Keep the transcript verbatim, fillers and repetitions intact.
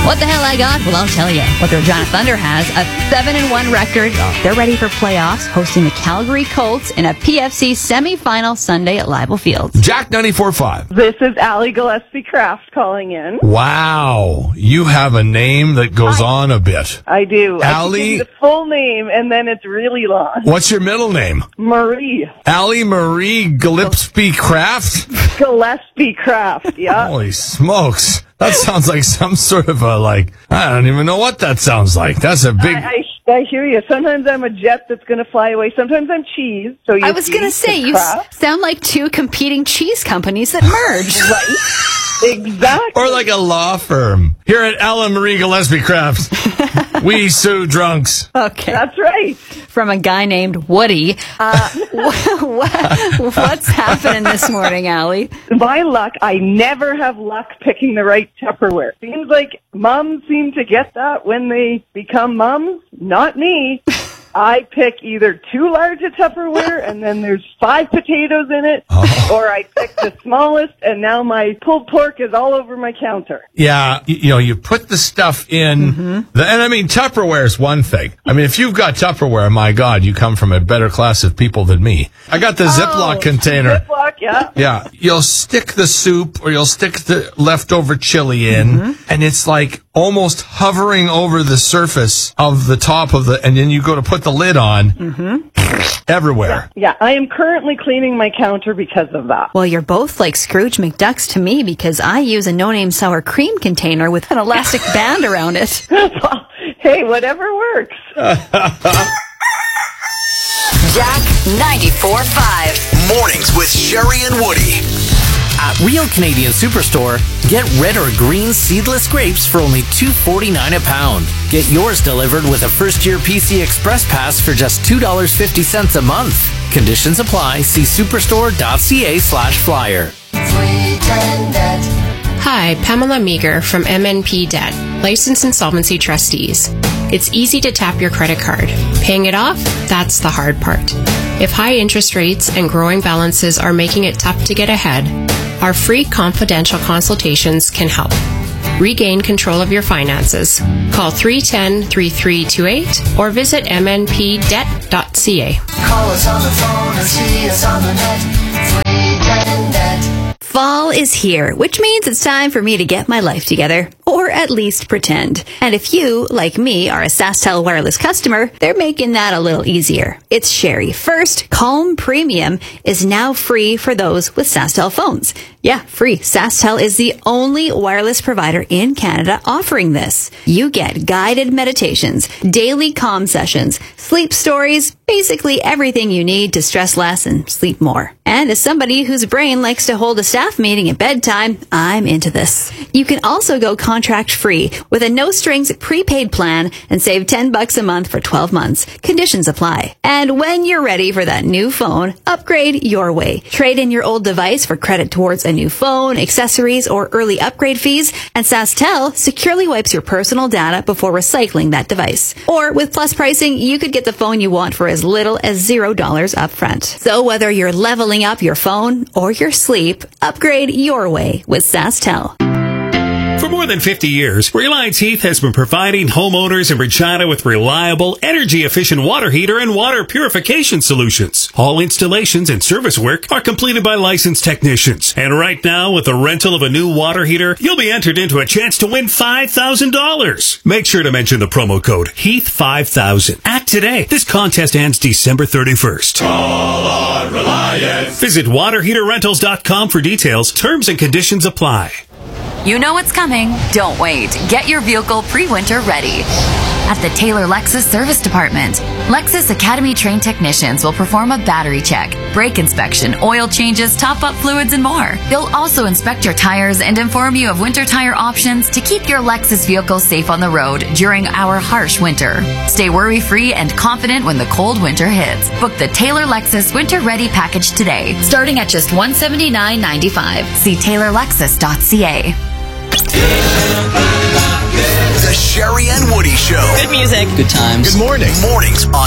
What the hell I got? Well, I'll tell you. What the Regina Thunder has, a seven and one record. They're ready for playoffs, hosting the Calgary Colts in a P F C semifinal Sunday at Leibel Field. Jack ninety-four point five. This is Allie Gillespie Craft calling in. Wow. You have a name that goes I, on a bit. I do. Allie? I can give you the full name, and then it's really long. What's your middle name? Marie. Allie Marie Gillespie Craft? Gillespie Craft, yeah. Holy smokes. That sounds like some sort of a, like, I don't even know what that sounds like. That's a big... I, I, I hear you. Sometimes I'm a jet that's going to fly away. Sometimes I'm cheese. So you I was going to say, you s- sound like two competing cheese companies that merged. Right? Exactly. Or like a law firm. Here at Allie Marie Gillespie Craft, we sue drunks. Okay. That's right. From a guy named Woody. Uh, what, what's happening this morning, Allie? My luck, I never have luck picking the right Tupperware. Seems like moms seem to get that when they become moms. Not me. I pick either too large a Tupperware and then there's five potatoes in it, oh. or I pick the smallest and now my pulled pork is all over my counter. Yeah, you know, you put the stuff in, mm-hmm. the, and I mean, Tupperware is one thing. I mean, if you've got Tupperware, my God, you come from a better class of people than me. I got the Ziploc oh, container. Ziploc, yeah. Yeah, you'll stick the soup or you'll stick the leftover chili in, mm-hmm. and it's like almost hovering over the surface of the top of the, and then you go to put the lid on, mm-hmm. everywhere. Yeah, yeah, I am currently cleaning my counter because of that. Well, you're both like Scrooge McDucks to me because I use a no-name sour cream container with an elastic band around it. Well, hey, whatever works. Jack ninety-four point five. Mornings with Sherry and Woody. At Real Canadian Superstore, get red or green seedless grapes for only two dollars and forty-nine cents a pound. Get yours delivered with a first-year P C Express Pass for just two dollars and fifty cents a month. Conditions apply. See superstore.ca slash flyer. Hi, Pamela Meager from M N P Debt, Licensed Insolvency Trustees. It's easy to tap your credit card. Paying it off? That's the hard part. If high interest rates and growing balances are making it tough to get ahead, our free confidential consultations can help. Regain control of your finances. Call three one zero, three three two eight or visit m n p debt dot c a. Call us on the phone or see us on the net. three ten net. Fall is here, which means it's time for me to get my life together, or at least pretend. And if you, like me, are a SaskTel wireless customer, they're making that a little easier. It's Sherry. First, Calm Premium is now free for those with SaskTel phones. Yeah, free. SaskTel is the only wireless provider in Canada offering this. You get guided meditations, daily calm sessions, sleep stories, basically everything you need to stress less and sleep more. And as somebody whose brain likes to hold a staff meeting at bedtime, I'm into this. You can also go contract free with a no-strings prepaid plan and save ten bucks a month for twelve months. Conditions apply. And when you're ready for that new phone, upgrade your way. Trade in your old device for credit towards a new phone, accessories, or early upgrade fees, and SaskTel securely wipes your personal data before recycling that device. Or with plus pricing, you could get the phone you want for as little as zero dollars up front. So whether you're leveling up your phone or your sleep, upgrade your way with SaskTel. For more than fifty years, Reliance Heath has been providing homeowners in Regina with reliable, energy-efficient water heater and water purification solutions. All installations and service work are completed by licensed technicians. And right now, with the rental of a new water heater, you'll be entered into a chance to win five thousand dollars. Make sure to mention the promo code Heath five thousand. Act today. This contest ends December thirty-first. Call on Reliance. Visit water heater rentals dot com for details. Terms and conditions apply. You know what's coming. Don't wait. Get your vehicle pre-winter ready at the Taylor Lexus Service Department. Lexus Academy trained technicians will perform a battery check, brake inspection, oil changes, top-up fluids, and more. They'll also inspect your tires and inform you of winter tire options to keep your Lexus vehicle safe on the road during our harsh winter. Stay worry-free and confident when the cold winter hits. Book the Taylor Lexus Winter Ready package today, starting at just one hundred seventy-nine dollars and ninety-five cents. See taylor lexus dot c a. The Sherry and Woody Show. Good music. Good times. Good morning. Mornings on